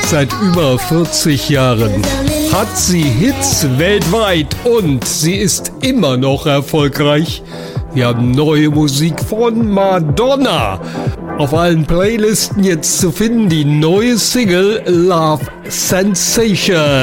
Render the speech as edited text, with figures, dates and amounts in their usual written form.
Seit über 40 Jahren hat sie Hits weltweit und sie ist immer noch erfolgreich. Wir haben neue Musik von Madonna. Auf allen Playlisten jetzt zu finden die neue Single Love Sensation.